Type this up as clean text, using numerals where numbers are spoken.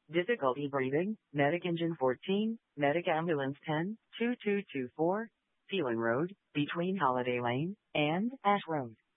Difficulty breathing, Medic Engine 14, Medic Ambulance 10, 2224, Phelan Road, between Holiday Lane and Ash Road.